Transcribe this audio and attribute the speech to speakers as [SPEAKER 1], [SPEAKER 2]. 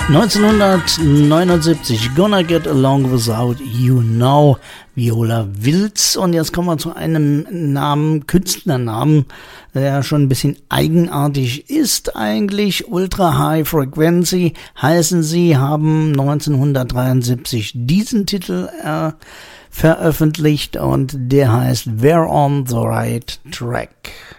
[SPEAKER 1] 1979, Gonna Get Along Without You Now, Viola Wills. Und jetzt kommen wir zu einem Namen, Künstlernamen, der schon ein bisschen eigenartig ist eigentlich. Ultra High Frequency heißen sie, haben 1973 diesen Titel veröffentlicht und der heißt We're on the Right Track.